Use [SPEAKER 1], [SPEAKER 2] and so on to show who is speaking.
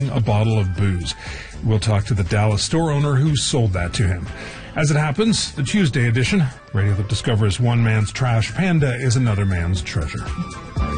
[SPEAKER 1] a bottle of booze. We'll talk to the Dallas store owner who sold that to him. As it happens, the Tuesday edition, radio that discovers one man's trash panda is another man's treasure.